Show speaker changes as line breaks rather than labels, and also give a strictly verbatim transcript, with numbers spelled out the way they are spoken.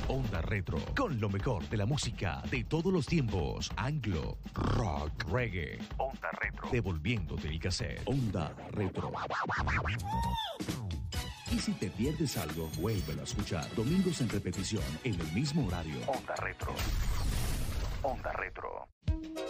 Onda Retro, con lo mejor de la música de todos los tiempos. Anglo, rock, reggae. Onda Retro, devolviéndote el cassette. Onda Retro. Y si te pierdes algo, vuélvelo a escuchar. Domingos en repetición, en el mismo horario. Onda Retro. Onda Retro.